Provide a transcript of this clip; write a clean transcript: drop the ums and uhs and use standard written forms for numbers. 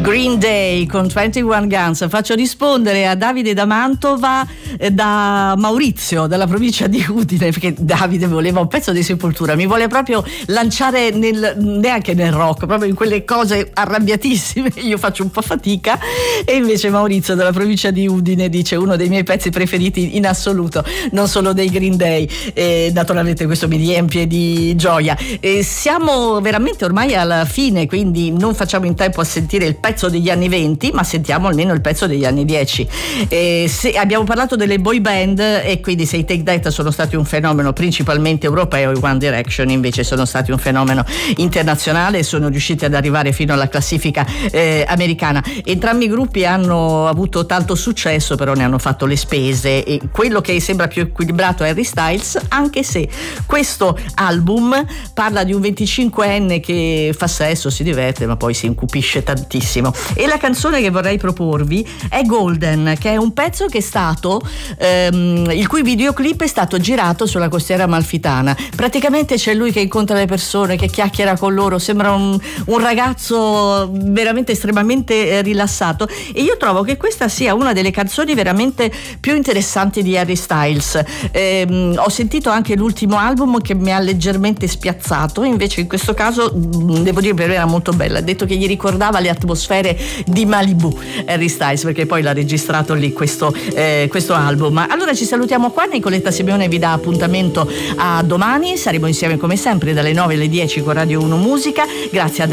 Green Day con 21 Guns. Faccio rispondere a Davide da Mantova, da Maurizio dalla provincia di Udine, perché Davide voleva un pezzo di Sepoltura, mi vuole proprio lanciare neanche nel rock, proprio in quelle cose arrabbiatissime. Io faccio un po' fatica, e invece Maurizio dalla provincia di Udine dice uno dei miei pezzi preferiti in assoluto, non solo dei Green Day, e naturalmente questo mi riempie di gioia. Siamo veramente ormai alla fine, quindi non facciamo in tempo a sentire il pezzo degli anni 20, ma sentiamo almeno il pezzo degli anni 10. Abbiamo parlato delle boy band, e quindi se i Take That sono stati un fenomeno principalmente europeo, i One Direction invece sono stati un fenomeno internazionale e sono riusciti ad arrivare fino alla classifica americana. Entrambi i gruppi hanno avuto tanto successo, però ne hanno fatto le spese, e quello che sembra più equilibrato è Harry Styles, anche se questo album parla di un 25enne che fa sesso, si diverte, ma poi si incupisce tantissimo. E la canzone che vorrei proporvi è Golden, che è un pezzo che è stato il cui videoclip è stato girato sulla costiera amalfitana. Praticamente c'è lui che incontra le persone, che chiacchiera con loro, sembra un ragazzo veramente estremamente rilassato, e io trovo che questa sia una delle canzoni veramente più interessanti di Harry Styles. Ho sentito anche l'ultimo album che mi ha leggermente spiazzato, invece in questo caso devo dire per me era molto bella. Ha detto che gli ricordava le atmosfere di Malibu, Harry Styles, perché poi l'ha registrato lì questo album. Allora ci salutiamo qua, Nicoletta Simeone vi dà appuntamento a domani, saremo insieme come sempre dalle 9 alle 10 con Radio 1 Musica. Grazie a